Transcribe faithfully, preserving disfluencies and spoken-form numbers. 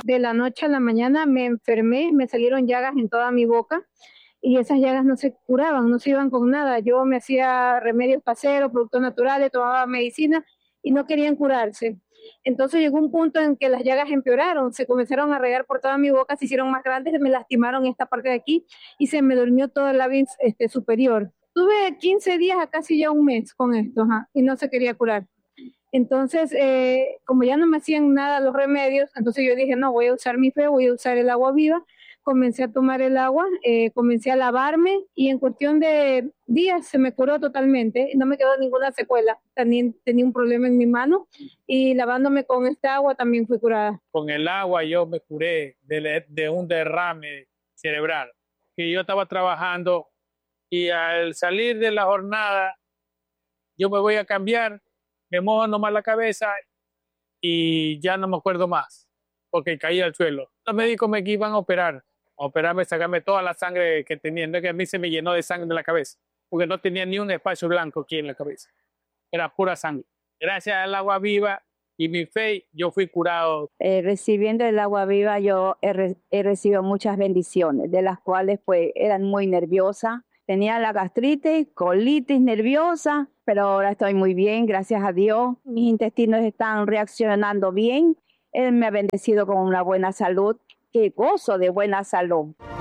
de la noche a la mañana me enfermé, me salieron llagas en toda mi boca y esas llagas no se curaban, no se iban con nada. Yo me hacía remedios caseros, productos naturales, tomaba medicina y no querían curarse. Entonces llegó un punto en que las llagas empeoraron, se comenzaron a regar por toda mi boca, se hicieron más grandes, me lastimaron esta parte de aquí y se me durmió todo el labio este, superior. Tuve quince días a casi ya un mes con esto, ajá, y no se quería curar. Entonces, eh, como ya no me hacían nada los remedios, entonces yo dije, no, voy a usar mi fe, voy a usar el agua viva. Comencé a tomar el agua, eh, comencé a lavarme y en cuestión de días se me curó totalmente, no me quedó ninguna secuela. También tenía un problema en mi mano y lavándome con esta agua también fui curada. Con el agua yo me curé de, de un derrame cerebral, que yo estaba trabajando y al salir de la jornada yo me voy a cambiar, me mojo nomás la cabeza y ya no me acuerdo más, porque caí al suelo. Los médicos me iban a operar, a operarme, sacarme toda la sangre que tenía, no es que a mí se me llenó de sangre en la cabeza, porque no tenía ni un espacio blanco aquí en la cabeza, era pura sangre. Gracias al agua viva y mi fe, yo fui curado. Eh, recibiendo el agua viva yo he, re he recibido muchas bendiciones, de las cuales pues eran muy nerviosa. Tenía la gastritis, colitis nerviosa, pero ahora estoy muy bien, gracias a Dios. Mis intestinos están reaccionando bien. Él me ha bendecido con una buena salud. ¡Qué gozo de buena salud!